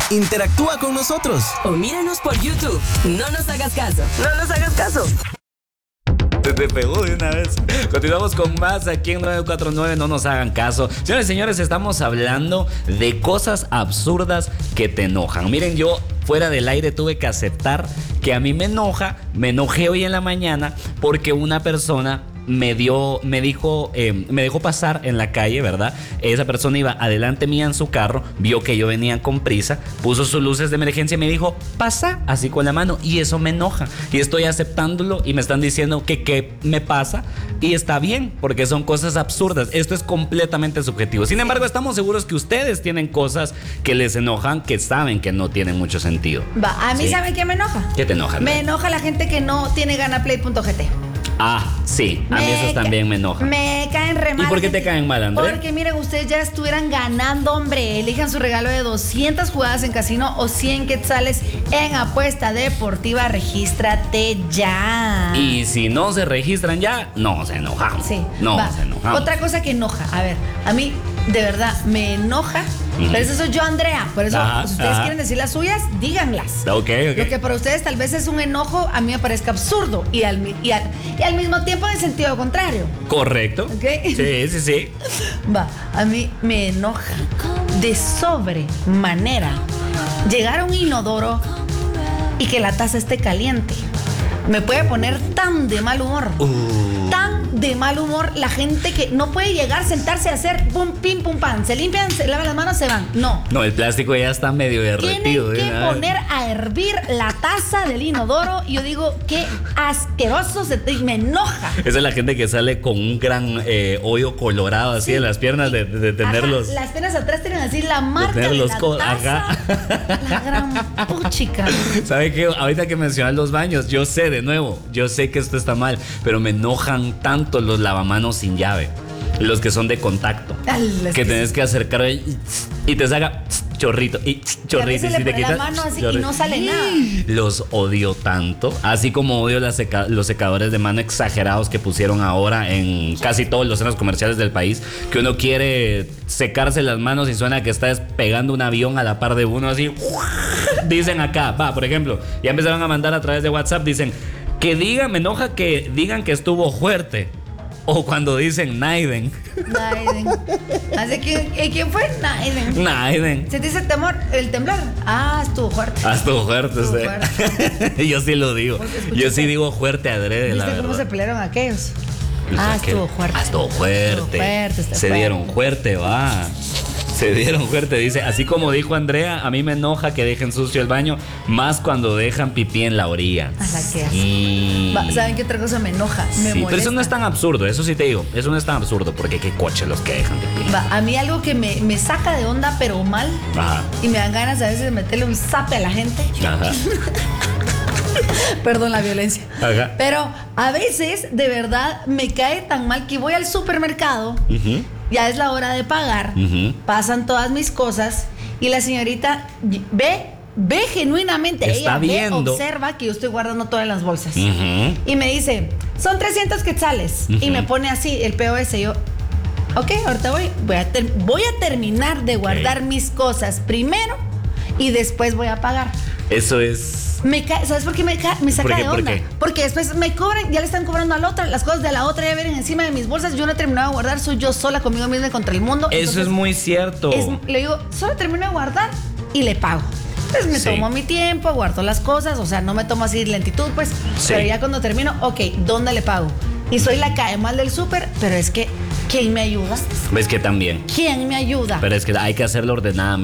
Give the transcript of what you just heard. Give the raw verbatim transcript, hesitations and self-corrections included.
Interactúa con nosotros. O míranos por YouTube. No nos hagas caso. No nos hagas caso. Se te pegó de una vez. Continuamos con más aquí en nueve cuatro nueve, no nos hagan caso. Señores y señores, estamos hablando de cosas absurdas que te enojan. Miren, yo fuera del aire tuve que aceptar que a mí me enoja. Me enojé hoy en la mañana porque una persona me dio, me dijo, eh, me dejó pasar en la calle, ¿verdad? Esa persona iba adelante mía en su carro, vio que yo venía con prisa, puso sus luces de emergencia y me dijo, pasa, así con la mano, y eso me enoja. Y estoy aceptándolo y me están diciendo que qué me pasa, y está bien, porque son cosas absurdas. Esto es completamente subjetivo. Sin embargo, estamos seguros que ustedes tienen cosas que les enojan, que saben que no tienen mucho sentido. Va, a mí, ¿sí? ¿Saben qué me enoja? ¿Qué te enoja? Me enoja la gente que no tiene ganaplay punto g t. Ah, sí, a mí esos también me enojan. Me caen re mal. ¿Y por qué te caen mal, André? Porque miren, ustedes ya estuvieran ganando, hombre. Elijan su regalo de doscientas jugadas en casino o cien quetzales en apuesta deportiva. Regístrate ya. Y si no se registran ya, no se enojan. Sí. No va. se enojan. Otra cosa que enoja, a ver, a mí de verdad me enoja. Uh-huh. Pero eso soy yo, Andrea. Por eso, Ajá, si ustedes ajá. quieren decir las suyas, díganlas. Ok, ok. Lo que para ustedes tal vez es un enojo, a mí me parezca absurdo. Y al, y al, y al mismo tiempo en sentido contrario. Correcto. ¿Ok? Sí, sí, sí. Va, a mí me enoja de sobremanera llegar a un inodoro y que la taza esté caliente. Me puede poner tan de mal humor. Uh. Tan de mal humor la gente que no puede llegar, sentarse a hacer pum, pim, pum, pan. Se limpian, se lavan las manos, se van. No. No, el plástico ya está medio derretido. Tienen que ¿eh? poner a hervir la taza del inodoro. Y yo digo, qué asqueroso se te... Me enoja. Esa es la gente que sale con un gran eh, hoyo colorado así Sí. en las piernas de, de, de tenerlos. Ajá, las piernas atrás tienen así la marca de, tener los la codos, taza. ajá. La gran puchica. ¿Sabe qué? Ahorita que mencionas los baños, yo sé de nuevo, yo sé que esto está mal, pero me enojan tanto los lavamanos sin llave. Los que son de contacto. Ay, que que tenés sí. que acercar y, y te saca chorrito y chorrito. Y a veces Y le si te pone la quitas, mano así y chorrito. no sale nada. Los odio tanto. Así como odio las seca- los secadores de mano exagerados que pusieron ahora en casi todos los centros comerciales del país. Que uno quiere secarse las manos y suena que está despegando un avión a la par de uno así. Dicen acá, va, por ejemplo, ya empezaron a mandar a través de WhatsApp, dicen que digan, me enoja que digan que estuvo fuerte. O cuando dicen Naiden. Naiden. Así que, ¿y quién fue? Naiden. Naiden. ¿Se dice temor, el temblor? Ah, estuvo fuerte. Ah, estuvo fuerte Estuvo usted. fuerte. Yo sí lo digo. Porque escuché Yo sí que- digo fuerte adrede, la ¿Viste cómo se verdad. pelearon aquellos? O sea, Ah, que- estuvo fuerte. Ah, estuvo fuerte. Estuvo fuerte, estuvo Se fuerte. dieron fuerte, va. Se dieron fuerte, dice. Así como dijo Andrea, a mí me enoja que dejen sucio el baño, más cuando dejan pipí en la orilla. A la que hace. Y... Va, ¿saben qué otra cosa me enoja? Me Sí, pero molesta. eso no es tan absurdo, eso sí te digo. Eso no es tan absurdo, porque qué coche los que dejan pipí. Va, a mí algo que me, me saca de onda, pero mal. Ajá. Y me dan ganas a veces de meterle un zape a la gente. Ajá. Perdón la violencia. Ajá. Pero a veces, de verdad, me cae tan mal que voy al supermercado, Ujú. ya es la hora de pagar, Ujú. pasan todas mis cosas y la señorita ve, ve genuinamente, Está ella ve, viendo. observa que yo estoy guardando todas las bolsas. Ujú. Y me dice, son trescientos quetzales. Ujú. Y me pone así el P O S. Yo, ok, ahorita voy. Voy a, ter- voy a terminar de guardar mis cosas primero y después voy a pagar. Eso es... Me cae, ¿sabes por qué me, ca- me saca ¿Por qué? de ¿Por onda? qué? Porque después me cobran, ya le están cobrando a la otra, las cosas de la otra ya vienen encima de mis bolsas, yo no he terminado de guardar, soy yo sola conmigo misma y contra el mundo. Eso Entonces, es muy cierto. es- le digo, solo termino de guardar y le pago. Entonces me Sí. tomo mi tiempo, guardo las cosas, o sea, no me tomo así lentitud, pues. Sí. Pero ya cuando termino, ok, ¿dónde le pago? Y soy la cae mal del súper, pero es que, ¿quién me ayuda? ¿Ves que también? ¿Quién me ayuda? Pero es que hay que hacerlo ordenadamente.